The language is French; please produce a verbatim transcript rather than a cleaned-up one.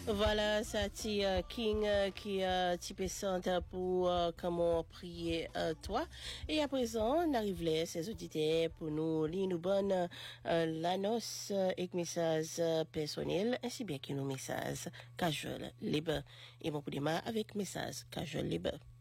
Voilà, ça ti uh, King uh, qui a uh, typé centre pour uh, comment prier uh, toi. Et à présent, on arrive là, ces auditeurs, pour nous lire nous bonne uh, l'annonce uh, et message uh, personnel, ainsi bien que nos messages casual libre. Et mon coup de main avec message casual libre.